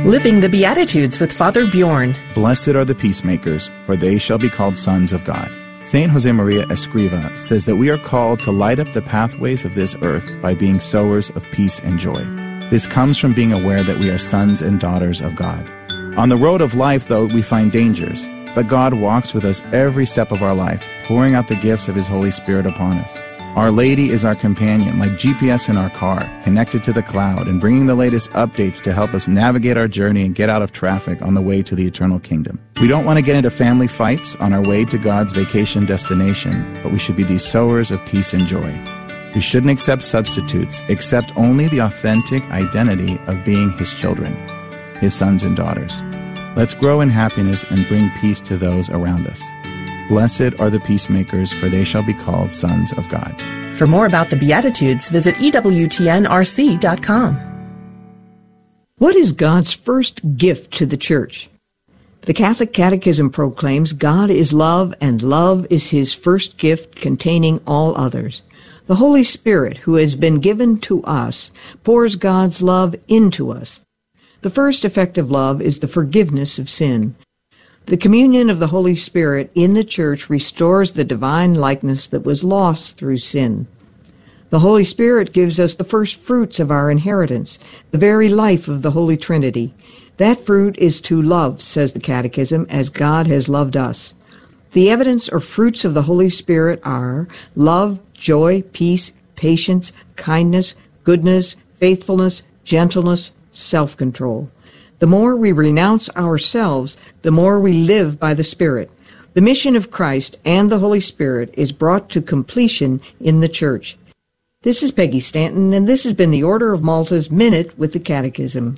Living the Beatitudes with Father Bjorn. Blessed are the peacemakers, for they shall be called sons of God. Saint Josemaria Escriva says that we are called to light up the pathways of this earth by being sowers of peace and joy. This comes from being aware that we are sons and daughters of God. On the road of life, though, we find dangers, but God walks with us every step of our life, pouring out the gifts of His Holy Spirit upon us. Our Lady is our companion, like GPS in our car, connected to the cloud and bringing the latest updates to help us navigate our journey and get out of traffic on the way to the eternal kingdom. We don't want to get into family fights on our way to God's vacation destination, but we should be these sowers of peace and joy. We shouldn't accept substitutes, accept only the authentic identity of being His children, His sons and daughters. Let's grow in happiness and bring peace to those around us. Blessed are the peacemakers, for they shall be called sons of God. For more about the Beatitudes, visit EWTNRC.com. What is God's first gift to the Church? The Catholic Catechism proclaims God is love, and love is His first gift containing all others. The Holy Spirit, who has been given to us, pours God's love into us. The first effect of love is the forgiveness of sin. The communion of the Holy Spirit in the Church restores the divine likeness that was lost through sin. The Holy Spirit gives us the first fruits of our inheritance, the very life of the Holy Trinity. That fruit is to love, says the Catechism, as God has loved us. The evidence or fruits of the Holy Spirit are love, joy, peace, patience, kindness, goodness, faithfulness, gentleness, self-control. The more we renounce ourselves, the more we live by the Spirit. The mission of Christ and the Holy Spirit is brought to completion in the Church. This is Peggy Stanton, and this has been the Order of Malta's Minute with the Catechism.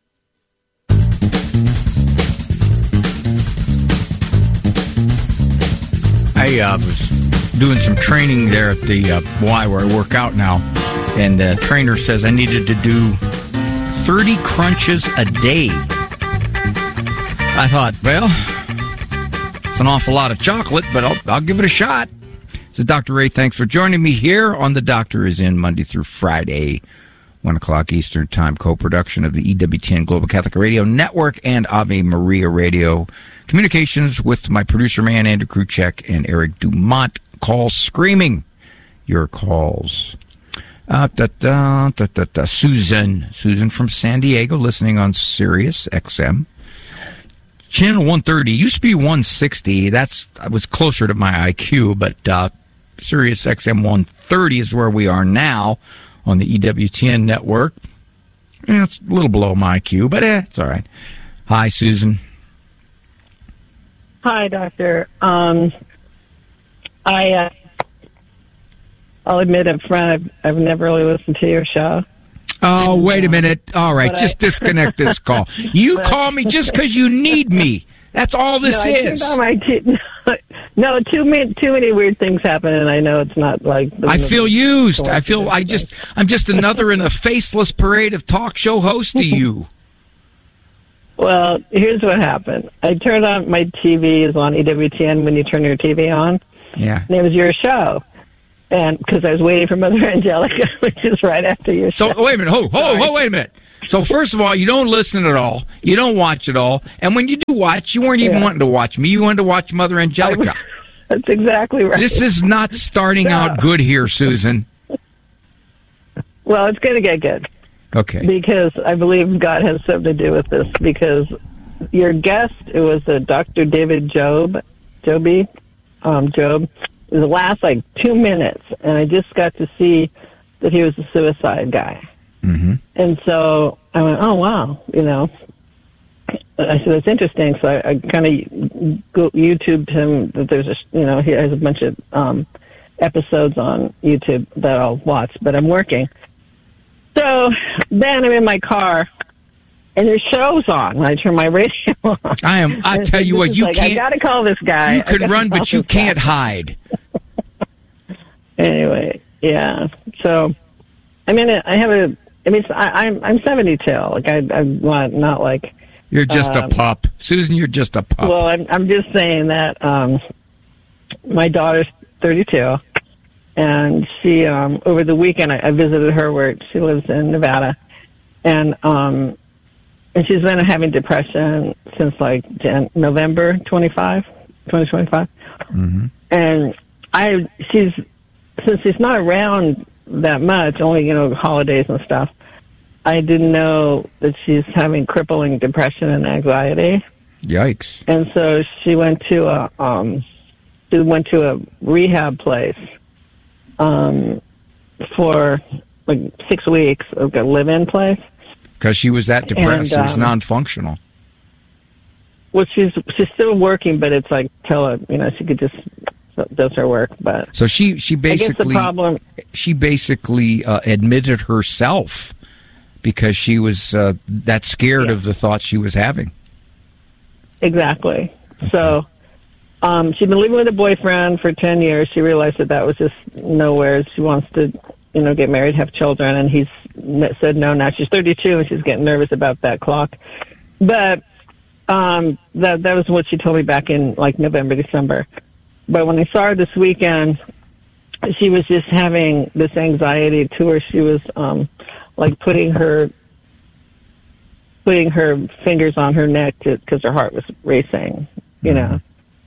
I was doing some training there at the Y where I work out now, and the trainer says I needed to do 30 crunches a day. I thought, well, it's an awful lot of chocolate, but I'll give it a shot. This is Dr. Ray. Thanks for joining me here on The Doctor Is In, Monday through Friday, 1 o'clock Eastern Time, co-production of the EWTN Global Catholic Radio Network and Ave Maria Radio. Communications with my producer man, Andrew Kruchek, and Eric Dumont. Calls screaming your calls. Susan from San Diego, listening on Sirius XM. Channel 130 used to be 160. I was closer to my IQ, but Sirius XM 130 is where we are now on the EWTN network. And it's a little below my IQ, but it's all right. Hi, Susan. Hi, Doctor. I'll admit up front, I've never really listened to your show. Oh, wait a minute. All right, just disconnect this call. You call me just because you need me. That's all this is. Too many weird things happen, and I know it's not like... I feel used. I'm just another in a faceless parade of talk show hosts to you. Well, here's what happened. I turned on my TV, is on EWTN when you turn your TV on. Yeah. And it was your show. And because I was waiting for Mother Angelica, which is right after your show. So, wait a minute. Wait a minute. So, first of all, you don't listen at all. You don't watch at all. And when you do watch, you weren't even wanting to watch me. You wanted to watch Mother Angelica. That's exactly right. This is not starting out good here, Susan. Well, it's going to get good. Okay. Because I believe God has something to do with this. Because your guest, it was Dr. David Job. It was the last, 2 minutes, and I just got to see that he was a suicide guy. Mm-hmm. And so I went, oh, wow, I said, that's interesting. So I kind of YouTubed him that there's he has a bunch of episodes on YouTube that I'll watch, but I'm working. So then I'm in my car, and there's shows on. I turn my radio on. I tell you what, you can't. I got to call this guy. You can run, but you can't hide. Anyway, yeah. So, I'm 72. I'm not like. You're just a pup, Susan. You're just a pup. Well, I'm just saying that my daughter's 32, and she over the weekend I visited her where she lives in Nevada, and and she's been having depression since like November 2025. Mm-hmm. And since she's not around that much, only, holidays and stuff, I didn't know that she's having crippling depression and anxiety. Yikes. And so she went to a rehab place for like 6 weeks, like a live-in place. Because she was that depressed, she was non-functional. Well, she's still working, but it's like she could just does her work. But so she basically the problem, admitted herself because she was that scared of the thoughts she was having. Exactly. So she'd been living with a boyfriend for 10 years. She realized that was just nowhere. She wants to, get married, have children, and he's said no. Now she's 32 and she's getting nervous about that clock. But that was what she told me back in like November, December. But when I saw her this weekend, she was just having this anxiety to where she was like putting her fingers on her neck because her heart was racing, and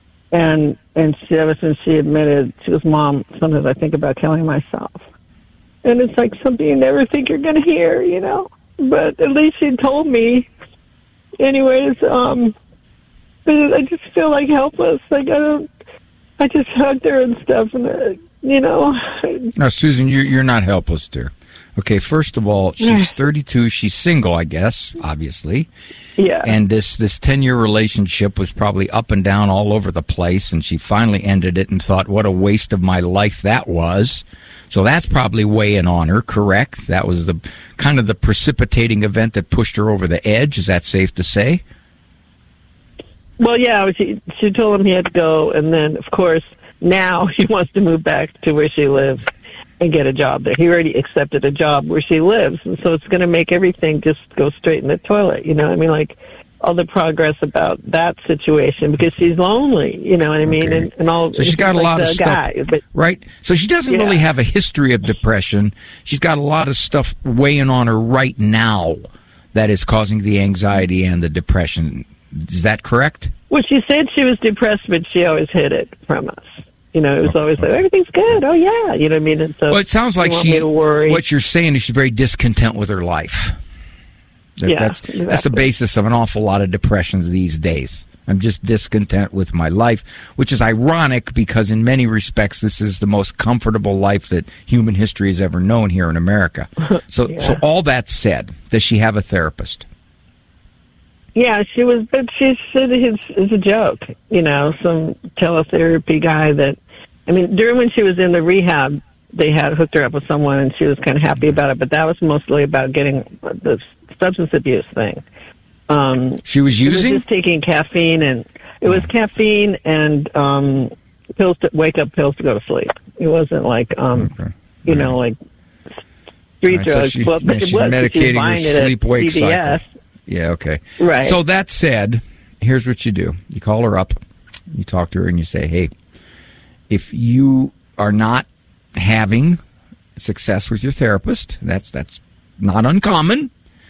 ever since she admitted, she goes, "Mom, sometimes I think about killing myself," and it's like something you never think you're going to hear, But at least she told me, anyways. But I just feel like helpless. Like I just hugged her and stuff, and Now, Susan, you're not helpless, dear. Okay, first of all, she's 32. She's single, I guess, obviously. Yeah. And this 10-year relationship was probably up and down all over the place, and she finally ended it and thought, what a waste of my life that was. So that's probably weighing on her, correct? That was the kind of the precipitating event that pushed her over the edge. Is that safe to say? Well, yeah, she told him he had to go, and then, of course, now she wants to move back to where she lives and get a job there. He already accepted a job where she lives, and so it's going to make everything just go straight in the toilet, like all the progress about that situation, because she's lonely, you know what I mean? Okay. And all. So she's got a lot of stuff, right? So she doesn't really have a history of depression. She's got a lot of stuff weighing on her right now that is causing the anxiety and the depression. Is that correct? Well, she said she was depressed, but she always hid it from us. It was always like, everything's good. Oh, yeah. You know what I mean? And so it sounds like what you're saying is she's very discontent with her life. That's the basis of an awful lot of depressions these days. I'm just discontent with my life, which is ironic because in many respects this is the most comfortable life that human history has ever known here in America. So all that said, does she have a therapist? Yeah, but she said it's a joke, some teletherapy guy during when she was in the rehab, they had hooked her up with someone and she was kind of happy about it, but that was mostly about getting the substance abuse thing. She was using? She was just taking caffeine, and it was caffeine and pills pills to go to sleep. It wasn't like, like street drugs. She's medicating her sleep-wake cycle. Yeah, okay. Right. So that said, here's what you do. You call her up, you talk to her, and you say, hey, if you are not having success with your therapist, that's not uncommon.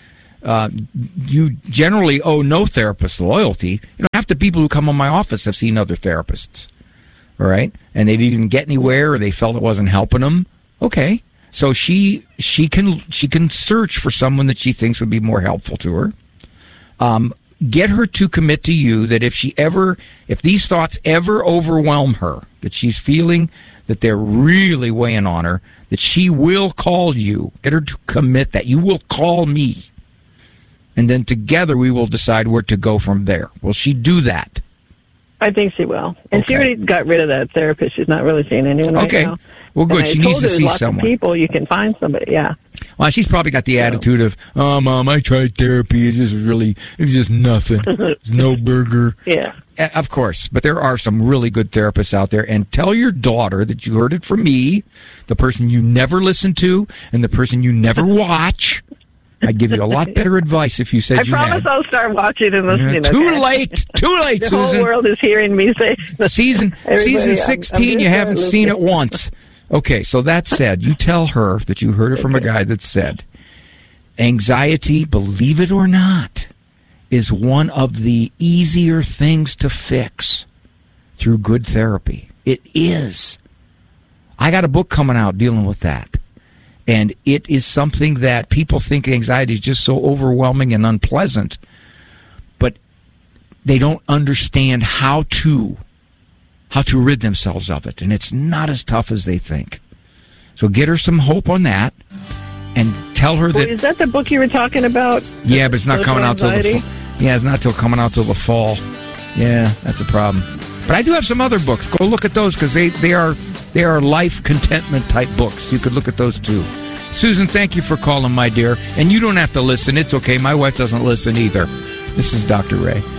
You generally owe no therapist loyalty. Half the people who come in my office have seen other therapists, all right? And they didn't get anywhere, or they felt it wasn't helping them. Okay. So she can search for someone that she thinks would be more helpful to her. Get her to commit to you that if these thoughts ever overwhelm her, that she's feeling that they're really weighing on her, that she will call you. Get her to commit that you will call me. And then together we will decide where to go from there. Will she do that? I think she will. And she already got rid of that therapist. She's not really seeing anyone right now. Well, good. She needs to see someone. Lots of people, you can find somebody, yeah. Well, she's probably got the attitude of, oh, Mom, I tried therapy. It was just nothing. It's no burger. Yeah. Of course. But there are some really good therapists out there. And tell your daughter that you heard it from me, the person you never listen to and the person you never watch. I'd give you a lot better advice if you said you had. I promise I'll start watching and listening. Too late, the Susan. The whole world is hearing me say Season 16, you haven't seen it once. Okay, so that said, you tell her that you heard it from a guy that said, anxiety, believe it or not, is one of the easier things to fix through good therapy. It is. I got a book coming out dealing with that. And it is something that people think anxiety is just so overwhelming and unpleasant, but they don't understand how to rid themselves of it. And it's not as tough as they think. So get her some hope on that and tell her that... Is that the book you were talking about? Yeah, but it's not coming out till the fall. Yeah, it's not coming out till the fall. Yeah, that's a problem. But I do have some other books. Go look at those because they are life contentment type books. You could look at those too. Susan, thank you for calling, my dear. And you don't have to listen. It's okay. My wife doesn't listen either. This is Dr. Ray.